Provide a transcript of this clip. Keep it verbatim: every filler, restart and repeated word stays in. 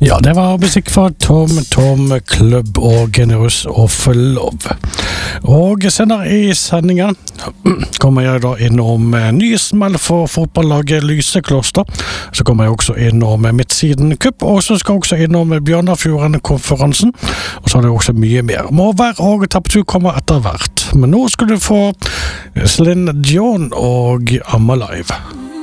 Ja, det var musikk fra Tom Tom Club og Generous of Love. Og senere i sendingen kommer jeg da innom ny smell for fotballaget Lysekloster. Så kommer jeg også innom Midtsiden Cup, og så skal jeg også innom Bjørnafjorden-konferansen. Og så er det også mye mer. Måvær og Tapptur kommer etter hvert. Men nå skal du få Celine Dion og I'm Alive.